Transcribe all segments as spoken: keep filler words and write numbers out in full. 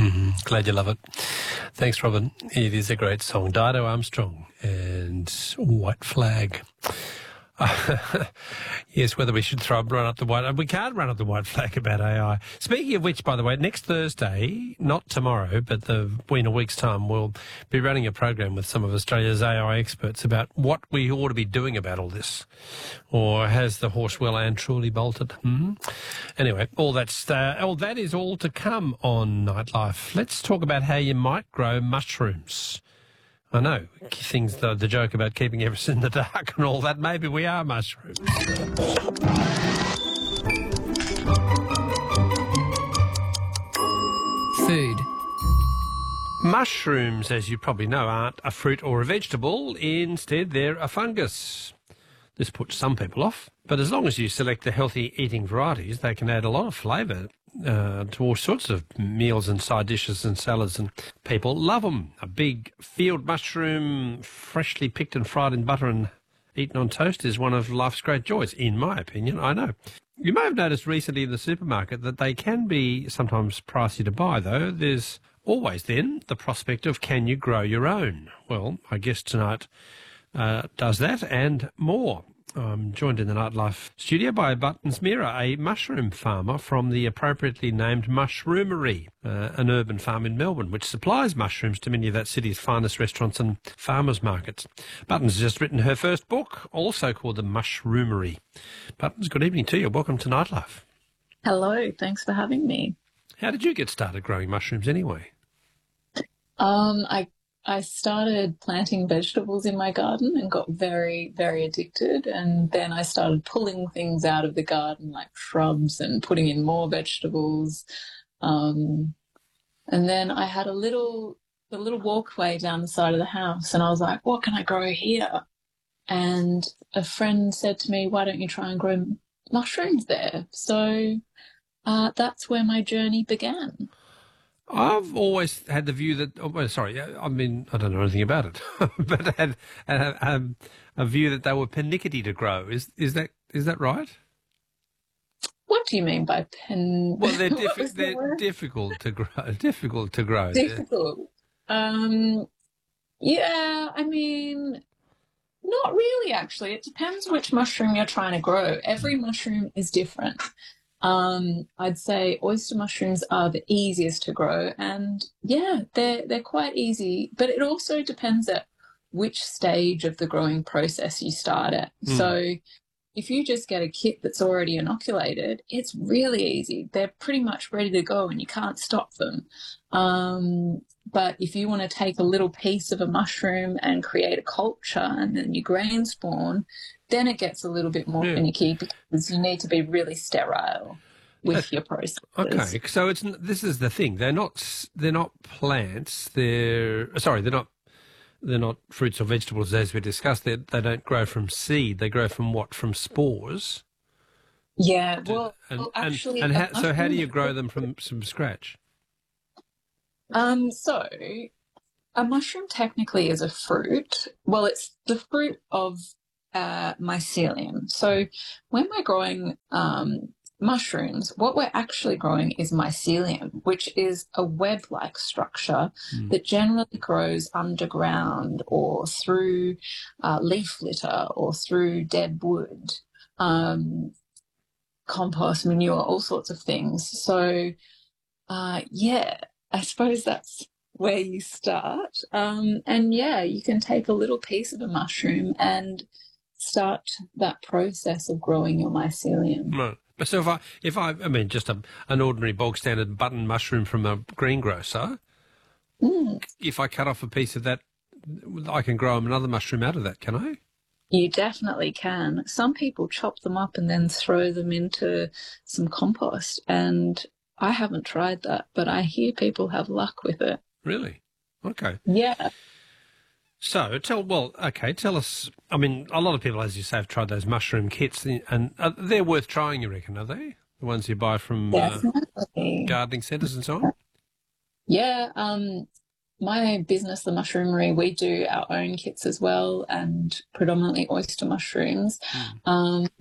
Mm-hmm. Glad you love it. Thanks, Robin. It is a great song. Dido Armstrong and White Flag. Uh, yes, whether we should throw run up the white... We can't run up the white flag about A I. Speaking of which, by the way, next Thursday, not tomorrow, but the, in a week's time, we'll be running a program with some of Australia's A I experts about what we ought to be doing about all this. Or has the horse well and truly bolted? Hmm? Anyway, all that's uh, all that is all to come on Nightlife. Let's talk about how you might grow mushrooms. I know, things, the, the joke about keeping everything in the dark and all that, maybe we are mushrooms. Food. Mushrooms, as you probably know, aren't a fruit or a vegetable. Instead, they're a fungus. This puts some people off, but as long as you select the healthy eating varieties, they can add a lot of flavour uh, to all sorts of meals and side dishes and salads, and people love them. A big field mushroom, freshly picked and fried in butter and eaten on toast, is one of life's great joys, in my opinion, I know. You may have noticed recently in the supermarket that they can be sometimes pricey to buy, though. There's always then the prospect of, can you grow your own? Well, I guess tonight uh, does that and more. I'm joined in the Nightlife studio by Buttons Mira, a mushroom farmer from the appropriately named Mushroomery, uh, an urban farm in Melbourne, which supplies mushrooms to many of that city's finest restaurants and farmers markets. Buttons has just written her first book, also called The Mushroomery. Buttons, good evening to you. Welcome to Nightlife. Hello, thanks for having me. How did you get started growing mushrooms anyway? Um, I I started planting vegetables in my garden and got very, very addicted. And then I started pulling things out of the garden, like shrubs, and putting in more vegetables. Um, and then I had a little, a little walkway down the side of the house, and I was like, what can I grow here? And a friend said to me, why don't you try and grow mushrooms there? So uh, that's where my journey began. I've always had the view that, oh, well, sorry, I mean, I don't know anything about it, but had, had um, a view that they were pernickety to grow. Is is that is that right? What do you mean by pen? Well, they're, diffi- they're the difficult to grow. Difficult to grow. Difficult. Um, yeah, I mean, not really, actually. It depends which mushroom you're trying to grow. Every mushroom is different. Um, I'd say oyster mushrooms are the easiest to grow, and yeah, they're they're quite easy. But it also depends at which stage of the growing process you start at. Mm. So if you just get a kit that's already inoculated, it's really easy. They're pretty much ready to go, and you can't stop them. Um, but if you want to take a little piece of a mushroom and create a culture, and then you grain spawn, then it gets a little bit more yeah. finicky because you need to be really sterile with uh, your process. Okay, so it's this is the thing. They're not they're not plants. They're sorry, they're not they're not fruits or vegetables as we discussed. They they don't grow from seed. They grow from what? From spores. Yeah. Well, and, well actually, and, and how, so how do you grow them from from scratch? Um. So a mushroom technically is a fruit. Well, it's the fruit of Uh, mycelium. So when we're growing um, mushrooms, what we're actually growing is mycelium, which is a web-like structure mm. that generally grows underground or through uh, leaf litter or through dead wood, um, compost, manure, all sorts of things. So, uh, yeah, I suppose that's where you start. Um, and, yeah, you can take a little piece of a mushroom and start that process of growing your mycelium. Right. So if I, if I, I mean, just a, an ordinary bog standard button mushroom from a greengrocer, mm. if I cut off a piece of that, I can grow another mushroom out of that, can I? You definitely can. Some people chop them up and then throw them into some compost, and I haven't tried that, but I hear people have luck with it. Really? Okay. Yeah. So, tell, well, okay, tell us, I mean, a lot of people, as you say, have tried those mushroom kits, and uh, they're worth trying, you reckon, are they? The ones you buy from uh, gardening centres and so on? Yeah, um, my business, The Mushroomery, we do our own kits as well, and predominantly oyster mushrooms. Mm. Um,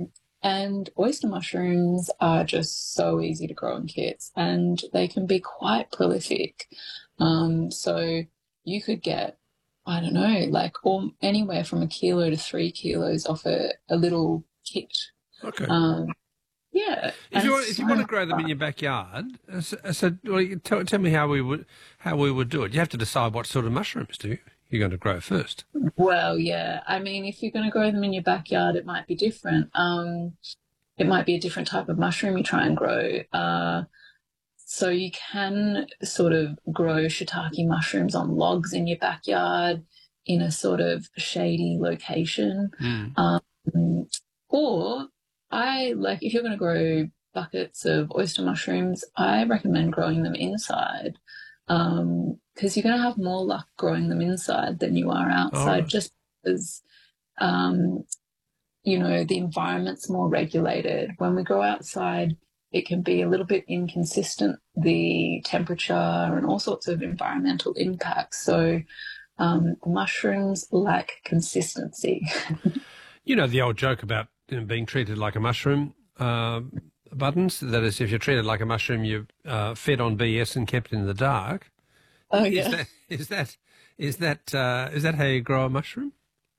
And oyster mushrooms are just so easy to grow in kits, and they can be quite prolific. Um, so you could get, I don't know, like all, anywhere from a kilo to three kilos off a, a little kit. Okay. Um, yeah. If you want, if so you want to grow them in your backyard, uh, so, so well, you tell, tell me how we would how we would do it. You have to decide what sort of mushrooms do you, you're going to grow first. Well, yeah. I mean, if you're going to grow them in your backyard, it might be different. Um, it might be a different type of mushroom you try and grow. Uh, so you can sort of grow shiitake mushrooms on logs in your backyard in a sort of shady location. Mm. Um, or I like if you're going to grow buckets of oyster mushrooms, I recommend growing them inside. Um, because you're going to have more luck growing them inside than you are outside, Oh. just because, um, you know, the environment's more regulated. When we go outside, it can be a little bit inconsistent, the temperature and all sorts of environmental impacts. So um, mushrooms lack consistency. You know the old joke about, you know, being treated like a mushroom, uh, Buttons. That is, if you're treated like a mushroom, you're uh, fed on B S and kept in the dark. Oh, Is yeah. that is that is that uh, is that how you grow a mushroom?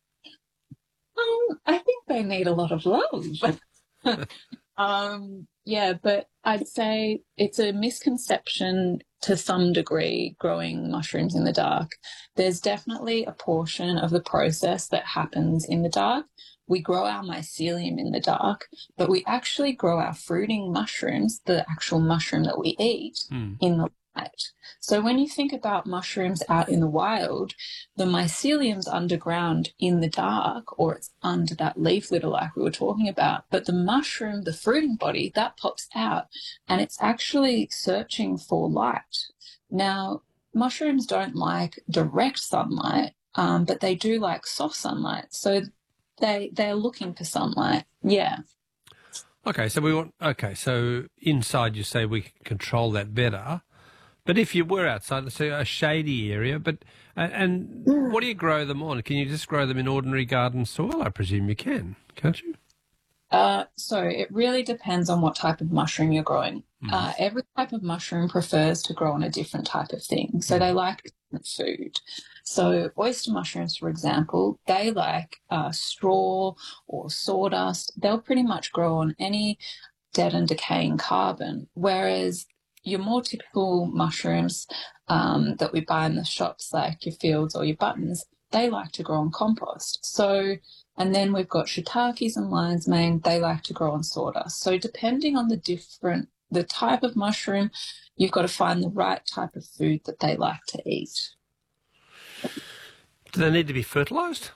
Um, I think they need a lot of love. um, yeah, but I'd say it's a misconception to some degree growing mushrooms in the dark. There's definitely a portion of the process that happens in the dark. We grow our mycelium in the dark, but we actually grow our fruiting mushrooms, the actual mushroom that we eat, Mm. in the light. So when you think about mushrooms out in the wild, the mycelium's underground in the dark, or it's under that leaf litter like we were talking about. But the mushroom, the fruiting body, that pops out and it's actually searching for light. Now, mushrooms don't like direct sunlight, um, but they do like soft sunlight. So they they're looking for sunlight. Yeah. Okay, so we want. Okay, so inside you say we can control that better, but if you were outside, let's say a shady area, but uh, and Mm. what do you grow them on? Can you just grow them in ordinary garden soil? I presume you can, can't you? Uh, so it really depends on what type of mushroom you're growing. Mm. Uh, every type of mushroom prefers to grow on a different type of thing. So they like different food. So oyster mushrooms, for example, they like uh, straw or sawdust. They'll pretty much grow on any dead and decaying carbon, whereas your more typical mushrooms um, that we buy in the shops, like your fields or your buttons, they like to grow on compost. So, and then we've got shiitakes and lion's mane, they like to grow on sawdust. So depending on the different, the type of mushroom, you've got to find the right type of food that they like to eat. Do they need to be fertilised?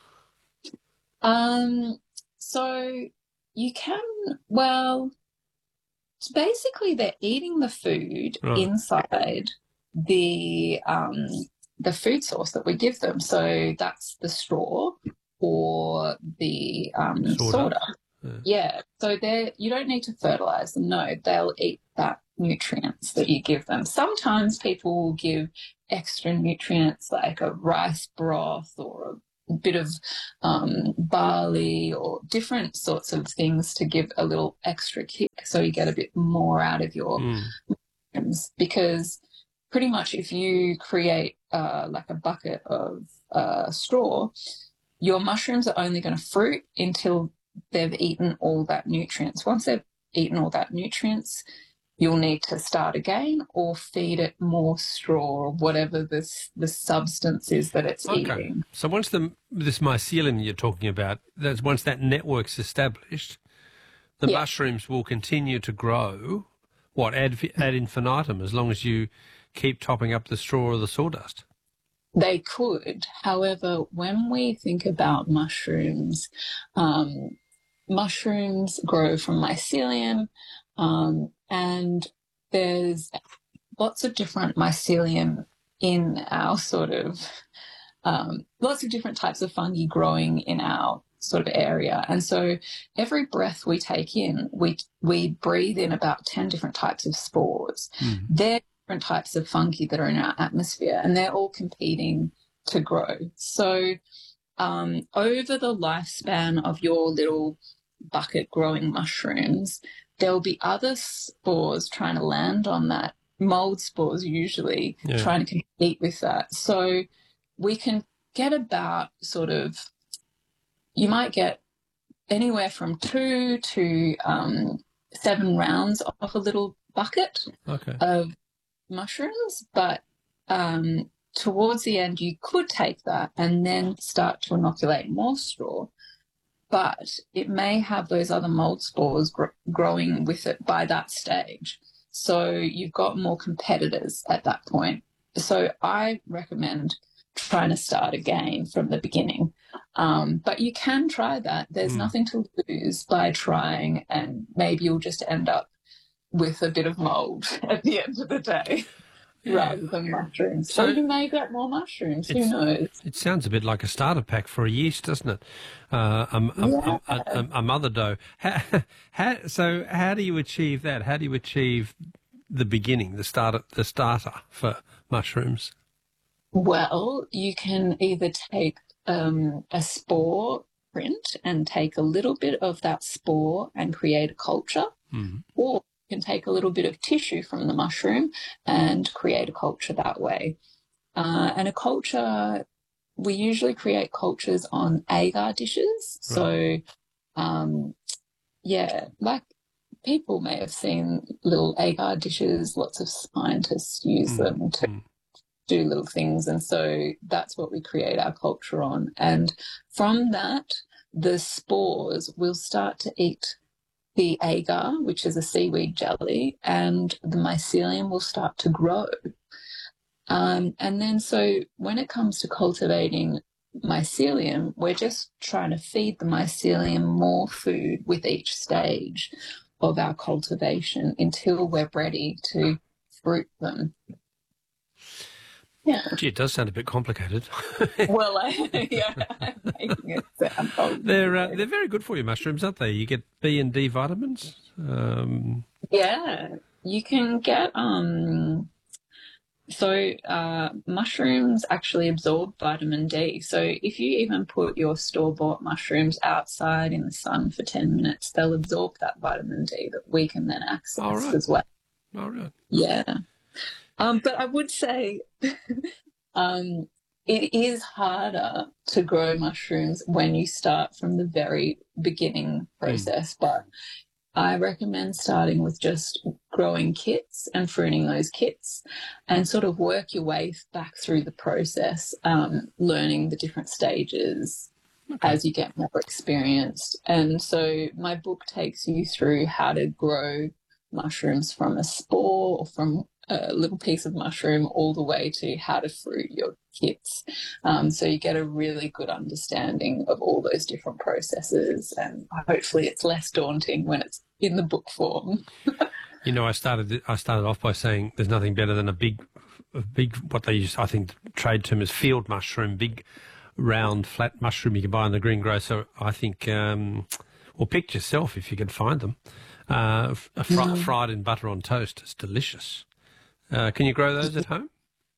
Um, so you can, well, so basically they're eating the food Right. inside the um, the food source that we give them. So that's the straw or the um, Sawdust. sawdust. Yeah. Yeah. So they you don't need to fertilize them. No, they'll eat that nutrients that you give them. Sometimes people will give extra nutrients like a rice broth or a bit of um, barley or different sorts of things to give a little extra kick so you get a bit more out of your Mm. mushrooms. Because pretty much if you create uh, like a bucket of uh, straw, your mushrooms are only going to fruit until they've eaten all that nutrients. Once they've eaten all that nutrients, you'll need to start again or feed it more straw or whatever this the substance is that it's Okay. eating. So once the this mycelium you're talking about, that's once that network's established, the Yeah. mushrooms will continue to grow. What ad ad infinitum, as long as you keep topping up the straw or the sawdust. They could. However, when we think about mushrooms, um, mushrooms grow from mycelium, um, and there's lots of different mycelium in our sort of, um, lots of different types of fungi growing in our sort of area. And so every breath we take in, we we breathe in about ten different types of spores. Mm. They're different types of fungi that are in our atmosphere, and they're all competing to grow. So um, over the lifespan of your little bucket growing mushrooms, there'll be other spores trying to land on that, mold spores usually, Yeah. trying to compete with that. So we can get about sort of, you might get anywhere from two to um, seven rounds off a little bucket Okay. of mushrooms, but um, towards the end you could take that and then start to inoculate more straw, but it may have those other mold spores gr- growing with it by that stage. So you've got more competitors at that point. So I recommend trying to start again from the beginning. Um, but you can try that. There's Mm. nothing to lose by trying, and maybe you'll just end up with a bit of mold at the end of the day. Yeah. Rather than mushrooms. So or you may get more mushrooms, who it's- knows? It sounds a bit like a starter pack for a yeast, doesn't it? Uh, a, a, Yeah. a, a, a mother dough. How, how, so how do you achieve that? How do you achieve the beginning, the starter, the starter for mushrooms? Well, you can either take um, a spore print and take a little bit of that spore and create a culture, Mm. or you can take a little bit of tissue from the mushroom and create a culture that way. Uh, and a culture, we usually create cultures on agar dishes. So, um, yeah, like people may have seen little agar dishes. Lots of scientists use Mm. them to Mm. do little things. And so that's what we create our culture on. And from that, the spores will start to eat the agar, which is a seaweed jelly, and the mycelium will start to grow. Um, and then so when it comes to cultivating mycelium, we're just trying to feed the mycelium more food with each stage of our cultivation until we're ready to fruit them. Yeah. Gee, it does sound a bit complicated. Well, I, yeah, I'm making it sound complicated. They're uh, they're very good for you, mushrooms, aren't they? You get B and D vitamins. Um, Yeah, you can get um. So uh, mushrooms actually absorb vitamin D. So if you even put your store-bought mushrooms outside in the sun for ten minutes, they'll absorb that vitamin D that we can then access All right. as well. all right. Yeah. Um, but I would say um, it is harder to grow mushrooms when you start from the very beginning process, but I recommend starting with just growing kits and pruning those kits and sort of work your way back through the process, um, learning the different stages Okay. as you get more experienced. And so my book takes you through how to grow mushrooms from a spore or from a little piece of mushroom all the way to how to fruit your kits. Um, so you get a really good understanding of all those different processes, and hopefully it's less daunting when it's in the book form. You know, I started I started off by saying there's nothing better than a big, a big what they use, I think, the trade term is field mushroom, big, round, flat mushroom you can buy in the greengrocer. I think, um, or pick yourself if you can find them. Uh, fr- Mm. Fried in butter on toast, it's delicious. Uh, can you grow those at home?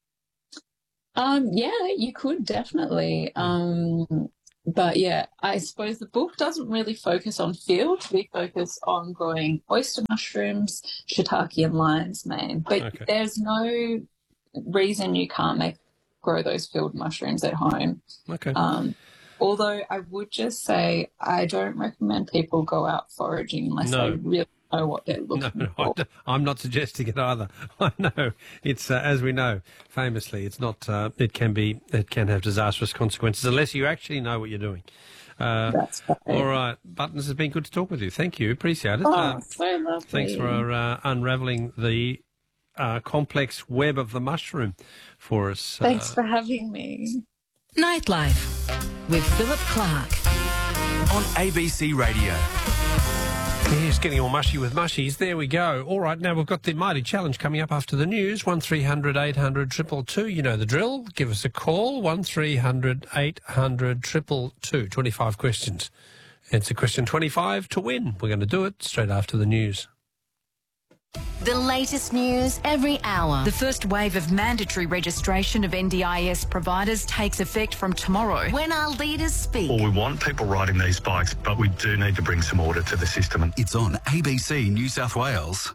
Um, yeah, you could definitely. Um, but yeah, I suppose the book doesn't really focus on field. We focus on growing oyster mushrooms, shiitake, and lion's mane. But Okay. there's no reason you can't make grow those field mushrooms at home. Okay. Um, although I would just say I don't recommend people go out foraging unless No. they really know what they're looking No, no, I for. don't- I'm not suggesting it either. I know it's uh, as we know, famously, it's not. Uh, it can be. It can have disastrous consequences unless you actually know what you're doing. Uh, That's right. all right, Buttons, it's been good to talk with you. Thank you, appreciate it. Oh, Uh, so lovely. thanks for uh, unraveling the uh, complex web of the mushroom for us. Thanks Uh, for having me. Nightlife with Philip Clark. On A B C Radio. He's getting all mushy with mushies. There we go. All right, now we've got the Mighty Challenge coming up after the news. one three hundred eight hundred two two two. You know the drill. Give us a call. one three hundred eight hundred two two two. twenty-five questions. Answer question twenty-five to win. We're going to do it straight after the news. The latest news every hour. The first wave of mandatory registration of N D I S providers takes effect from tomorrow. When our leaders speak. Well, we want people riding these bikes, but we do need to bring some order to the system. It's on A B C New South Wales.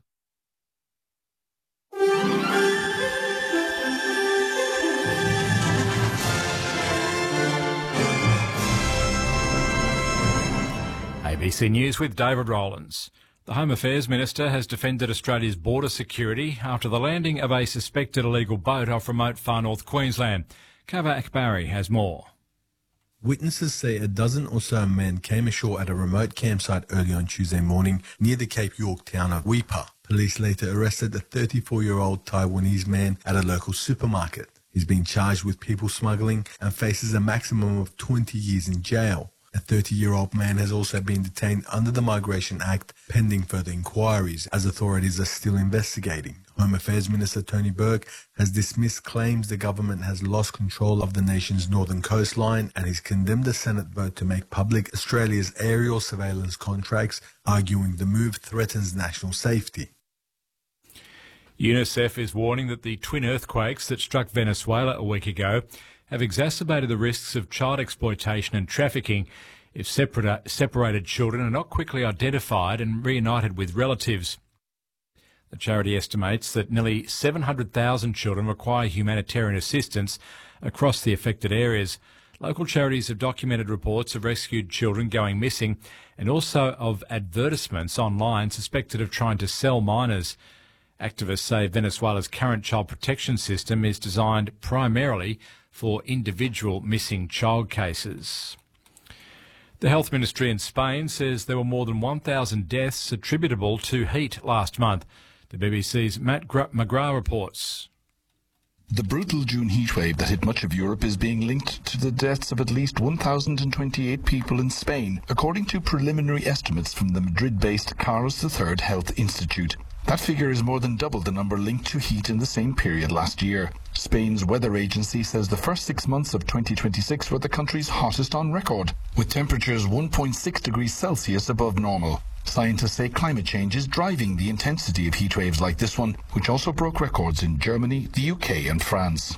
A B C News with David Rowlands. The Home Affairs Minister has defended Australia's border security after the landing of a suspected illegal boat off remote far north Queensland. Kava Akbari has more. Witnesses say a dozen or so men came ashore at a remote campsite early on Tuesday morning near the Cape York town of Weipa. Police later arrested a thirty-four-year-old Taiwanese man at a local supermarket. He's been charged with people smuggling and faces a maximum of twenty years in jail. A thirty-year-old man has also been detained under the Migration Act pending further inquiries as authorities are still investigating. Home Affairs Minister Tony Burke has dismissed claims the government has lost control of the nation's northern coastline and has condemned the Senate vote to make public Australia's aerial surveillance contracts, arguing the move threatens national safety. UNICEF is warning that the twin earthquakes that struck Venezuela a week ago have exacerbated the risks of child exploitation and trafficking if separate, separated children are not quickly identified and reunited with relatives. The charity estimates that nearly seven hundred thousand children require humanitarian assistance across the affected areas. Local charities have documented reports of rescued children going missing and also of advertisements online suspected of trying to sell minors. Activists say Venezuela's current child protection system is designed primarily for individual missing child cases. The Health Ministry in Spain says there were more than one thousand deaths attributable to heat last month. The B B C's Matt McGrath reports. The brutal June heatwave that hit much of Europe is being linked to the deaths of at least one thousand twenty-eight people in Spain, according to preliminary estimates from the Madrid-based Carlos the Third Health Institute. That figure is more than double the number linked to heat in the same period last year. Spain's weather agency says the first six months of twenty twenty-six were the country's hottest on record, with temperatures one point six degrees Celsius above normal. Scientists say climate change is driving the intensity of heat waves like this one, which also broke records in Germany, the U K and France.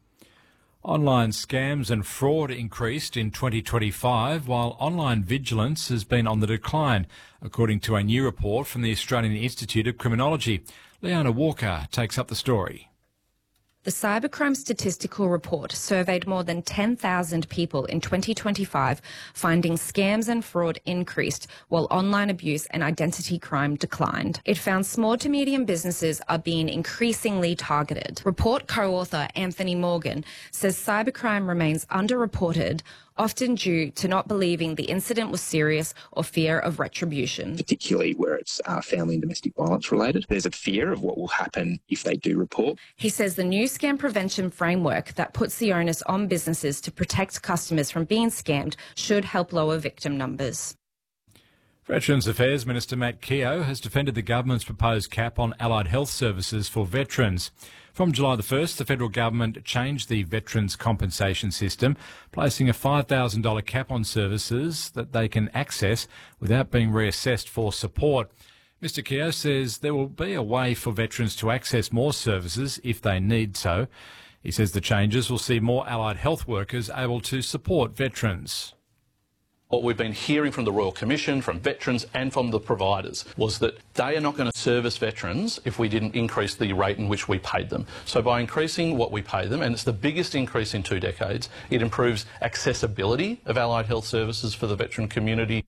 Online scams and fraud increased in twenty twenty-five, while online vigilance has been on the decline, according to a new report from the Australian Institute of Criminology. Leona Walker takes up the story. The Cybercrime Statistical Report surveyed more than ten thousand people in twenty twenty-five, finding scams and fraud increased while online abuse and identity crime declined. It found small to medium businesses are being increasingly targeted. Report co-author Anthony Morgan says cybercrime remains underreported, often due to not believing the incident was serious or fear of retribution. Particularly where it's uh, family and domestic violence related. There's a fear of what will happen if they do report. He says the new scam prevention framework that puts the onus on businesses to protect customers from being scammed should help lower victim numbers. Veterans Affairs Minister Matt Keogh has defended the government's proposed cap on allied health services for veterans. From July the first, the federal government changed the veterans compensation system, placing a five thousand dollars cap on services that they can access without being reassessed for support. Mister Keogh says there will be a way for veterans to access more services if they need so. He says the changes will see more allied health workers able to support veterans. What we've been hearing from the Royal Commission, from veterans and from the providers was that they are not going to service veterans if we didn't increase the rate in which we paid them. So by increasing what we pay them, and it's the biggest increase in two decades, it improves accessibility of allied health services for the veteran community.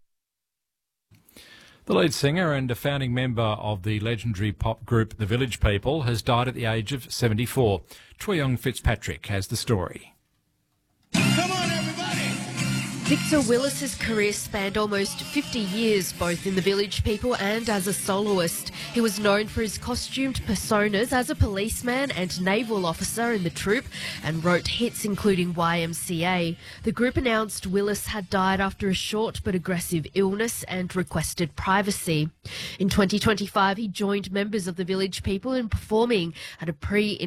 The lead singer and a founding member of the legendary pop group The Village People has died at the age of seventy-four. Twayong Fitzpatrick has the story. Come on, everybody! Victor Willis's career spanned almost fifty years, both in The Village People and as a soloist. He was known for his costumed personas as a policeman and naval officer in the troupe and wrote hits including Y M C A. The group announced Willis had died after a short but aggressive illness and requested privacy. In twenty twenty-five, he joined members of The Village People in performing at a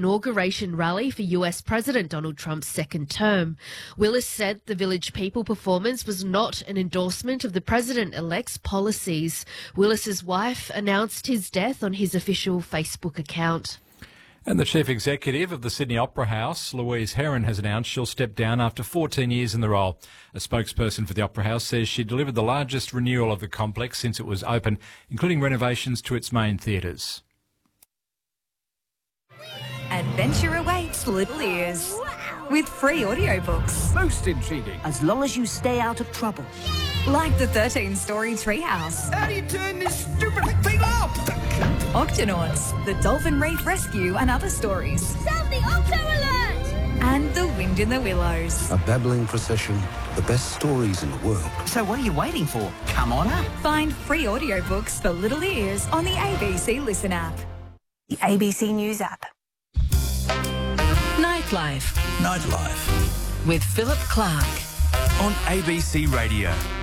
pre-inauguration rally for U S President Donald Trump's second term. Willis said The Village People performed performance was not an endorsement of the president-elect's policies. Willis's wife announced his death on his official Facebook account. And the Chief Executive of the Sydney Opera House, Louise Heron, has announced she'll step down after fourteen years in the role. A spokesperson for the Opera House says she delivered the largest renewal of the complex since it was open, including renovations to its main theatres. Adventure awaits Little Ears with free audiobooks. Most intriguing. As long as you stay out of trouble. Like the thirteen-story Treehouse. How do you turn this stupid thing off? Octonauts, the Dolphin Reef Rescue and other stories. Sound the Octo Alert! And The Wind in the Willows. A babbling procession, the best stories in the world. So what are you waiting for? Come on up. Find free audiobooks for Little Ears on the A B C Listen app. The A B C News app. Nightlife. Nightlife. With Philip Clark. On A B C Radio.